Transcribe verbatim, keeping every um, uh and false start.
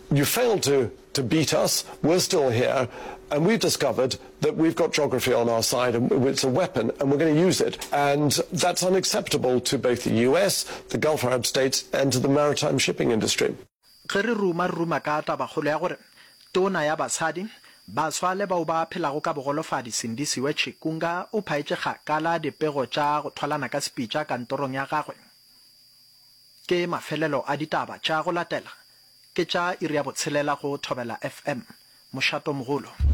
you failed to, to beat us, we're still here, and we've discovered that we've got geography on our side, and it's a weapon, and we're going to use it. And that's unacceptable to both the U S, the Gulf Arab states, and to the maritime shipping industry. Tona ya basadi ba swale ba ba phelago ka bogolofadi Sindisiwe Chikunga o phaetse kgakala dipego tša go thwalana ka speecha kantorong ya gagwe ke mafelelo a ditaba tša go latela ke tša iri ya botshelela go Thobela F M Moshato Mogolo.